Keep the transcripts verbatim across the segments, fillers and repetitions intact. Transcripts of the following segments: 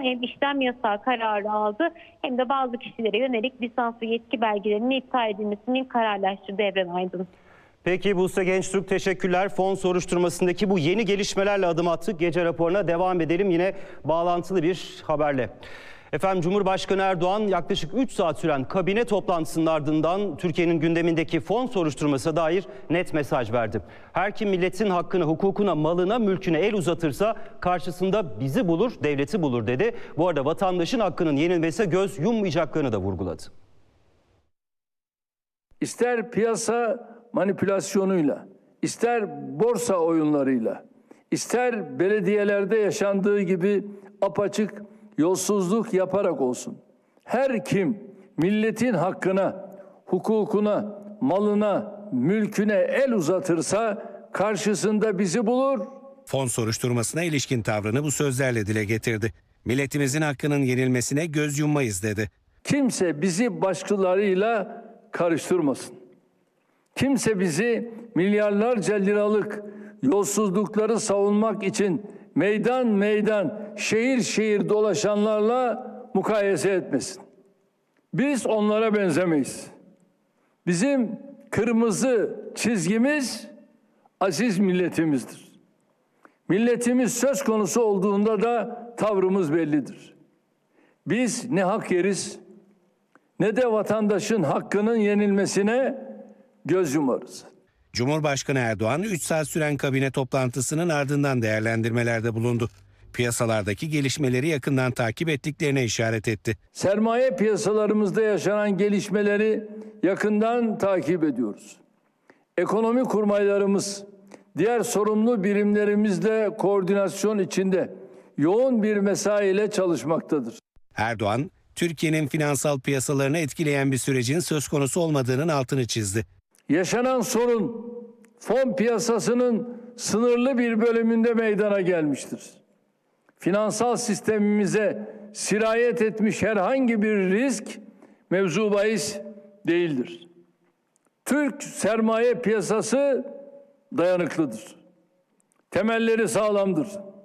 hem işlem yasağı kararı aldı hem de bazı kişilere yönelik lisans ve yetki belgelerinin iptal edilmesinin kararlaştırdığı Evren Aydın. Peki Buse Gençtürk, teşekkürler. Fon soruşturmasındaki bu yeni gelişmelerle adım attık. Gece raporuna devam edelim yine bağlantılı bir haberle. Efendim, Cumhurbaşkanı Erdoğan yaklaşık üç saat süren kabine toplantısının ardından Türkiye'nin gündemindeki fon soruşturmasına dair net mesaj verdi. Her kim milletin hakkını, hukukuna, malına, mülküne el uzatırsa karşısında bizi bulur, devleti bulur dedi. Bu arada vatandaşın hakkının yenilmesine göz yummayacaklarını da vurguladı. İster piyasa manipülasyonuyla, ister borsa oyunlarıyla, ister belediyelerde yaşandığı gibi apaçık yolsuzluk yaparak olsun. Her kim milletin hakkına, hukukuna, malına, mülküne el uzatırsa karşısında bizi bulur. Fon soruşturmasına ilişkin tavrını bu sözlerle dile getirdi. Milletimizin hakkının yenilmesine göz yummayız dedi. Kimse bizi başkalarıyla karıştırmasın. Kimse bizi milyarlarca liralık yolsuzlukları savunmak için meydan meydan, şehir şehir dolaşanlarla mukayese etmesin. Biz onlara benzemeyiz. Bizim kırmızı çizgimiz aziz milletimizdir. Milletimiz söz konusu olduğunda da tavrımız bellidir. Biz ne hak yeriz ne de vatandaşın hakkının yenilmesine göz yumarız. Cumhurbaşkanı Erdoğan üç saat süren kabine toplantısının ardından değerlendirmelerde bulundu. Piyasalardaki gelişmeleri yakından takip ettiklerine işaret etti. Sermaye piyasalarımızda yaşanan gelişmeleri yakından takip ediyoruz. Ekonomi kurmaylarımız, diğer sorumlu birimlerimizle koordinasyon içinde yoğun bir mesaiyle çalışmaktadır. Erdoğan, Türkiye'nin finansal piyasalarını etkileyen bir sürecin söz konusu olmadığının altını çizdi. Yaşanan sorun fon piyasasının sınırlı bir bölümünde meydana gelmiştir. Finansal sistemimize sirayet etmiş herhangi bir risk mevzu bahis değildir. Türk sermaye piyasası dayanıklıdır. Temelleri sağlamdır.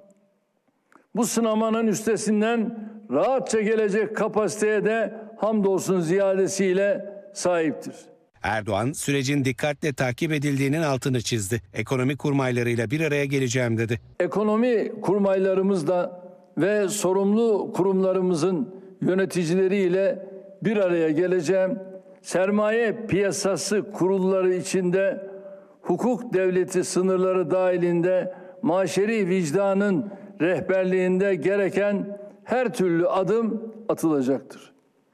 Bu sınamanın üstesinden rahatça gelecek kapasiteye de hamdolsun ziyadesiyle sahiptir. Erdoğan, sürecin dikkatle takip edildiğinin altını çizdi. Ekonomi kurmaylarıyla bir araya geleceğim dedi. Ekonomi kurmaylarımızla ve sorumlu kurumlarımızın yöneticileriyle bir araya geleceğim. Sermaye piyasası kurulları içinde hukuk devleti sınırları dahilinde maşeri vicdanın rehberliğinde gereken her türlü adım atılacaktır.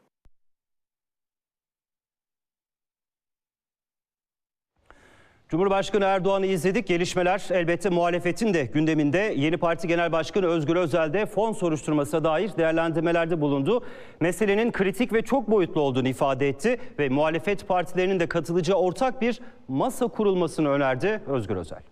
Cumhurbaşkanı Erdoğan'ı izledik. Gelişmeler elbette muhalefetin de gündeminde. Yeni Parti Genel Başkanı Özgür Özel de fon soruşturmasına dair değerlendirmelerde bulundu. Meselenin kritik ve çok boyutlu olduğunu ifade etti ve muhalefet partilerinin de katılacağı ortak bir masa kurulmasını önerdi Özgür Özel.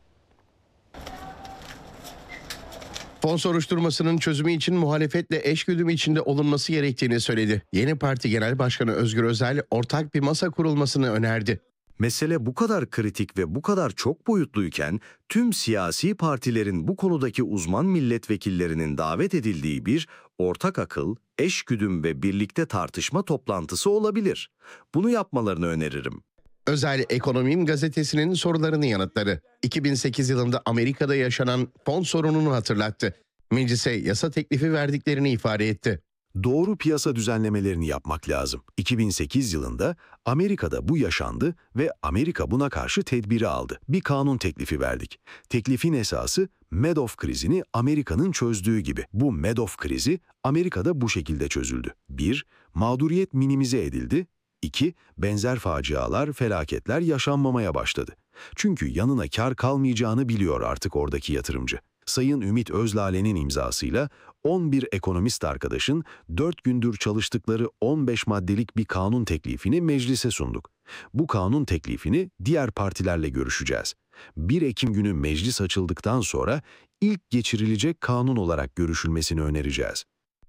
Fon soruşturmasının çözümü için muhalefetle eşgüdüm içinde olunması gerektiğini söyledi. Yeni Parti Genel Başkanı Özgür Özel ortak bir masa kurulmasını önerdi. Mesele bu kadar kritik ve bu kadar çok boyutluyken tüm siyasi partilerin bu konudaki uzman milletvekillerinin davet edildiği bir ortak akıl, eşgüdüm ve birlikte tartışma toplantısı olabilir. Bunu yapmalarını öneririm. Özel Ekonomim gazetesinin sorularını yanıtladı. iki bin sekiz yılında Amerika'da yaşanan fon sorununu hatırlattı. Meclise yasa teklifi verdiklerini ifade etti. Doğru piyasa düzenlemelerini yapmak lazım. iki bin sekiz yılında Amerika'da bu yaşandı ve Amerika buna karşı tedbiri aldı. Bir kanun teklifi verdik. Teklifin esası Madoff krizini Amerika'nın çözdüğü gibi. Bu Madoff krizi Amerika'da bu şekilde çözüldü. bir Mağduriyet minimize edildi. iki Benzer facialar, felaketler yaşanmamaya başladı. Çünkü yanına kar kalmayacağını biliyor artık oradaki yatırımcı. Sayın Ümit Özlale'nin imzasıyla on bir ekonomist arkadaşın dört gündür çalıştıkları on beş maddelik bir kanun teklifini meclise sunduk. Bu kanun teklifini diğer partilerle görüşeceğiz. bir Ekim günü meclis açıldıktan sonra ilk geçirilecek kanun olarak görüşülmesini önereceğiz.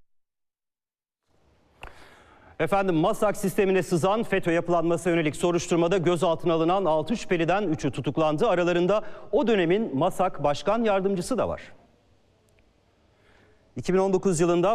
Efendim, MASAK sistemine sızan FETÖ yapılanmasına yönelik soruşturmada gözaltına alınan altı şüpheliden üçü tutuklandı. Aralarında o dönemin MASAK Başkan Yardımcısı da var. iki bin on dokuz yılında